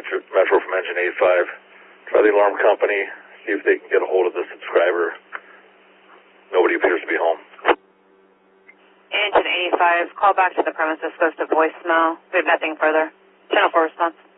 Metro from Engine 85. Try the alarm company, see if they can get a hold of the subscriber. Nobody appears to be home. Engine 85, call back to the premises, goes to voicemail. We have nothing further. Channel 4 response.